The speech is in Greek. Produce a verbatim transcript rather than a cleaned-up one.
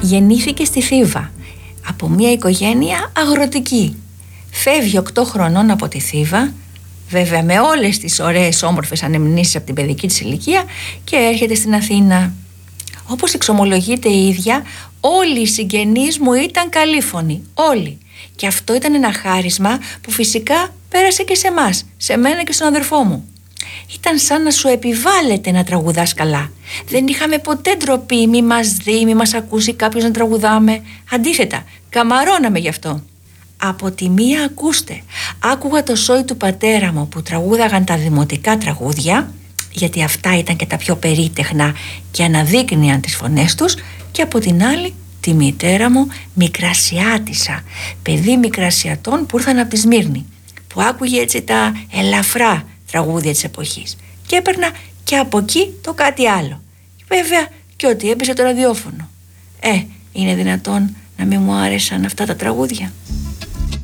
Γεννήθηκε στη Θήβα από μια οικογένεια αγροτική. Φεύγει οκτώ χρονών από τη Θήβα, βέβαια με όλες τις ωραίες όμορφες ανεμνήσεις από την παιδική της ηλικία, και έρχεται στην Αθήνα. Όπως εξομολογείται η ίδια, όλοι οι συγγενείς μου ήταν καλήφωνοι, όλοι. Και αυτό ήταν ένα χάρισμα που φυσικά πέρασε και σε εμάς, σε μένα και στον αδερφό μου. Ήταν σαν να σου επιβάλλεται να τραγουδάς καλά. Δεν είχαμε ποτέ ντροπή, μη μας δει, μη μας ακούσει κάποιος να τραγουδάμε. Αντίθετα, καμαρώναμε γι' αυτό. Από τη μία, ακούστε, άκουγα το σόι του πατέρα μου που τραγούδαγαν τα δημοτικά τραγούδια, γιατί αυτά ήταν και τα πιο περίτεχνα και αναδείκνυαν τις φωνές τους, και από την άλλη τη μητέρα μου, μικρασιάτισσα, παιδί μικρασιατών που ήρθαν από τη Σμύρνη, που άκουγε έτσι τα ελαφρά τραγούδια της εποχής, και έπαιρνα και από εκεί το κάτι άλλο. Βέβαια και ότι έπαιζε το ραδιόφωνο. Ε, είναι δυνατόν να μην μου άρεσαν αυτά τα τραγούδια?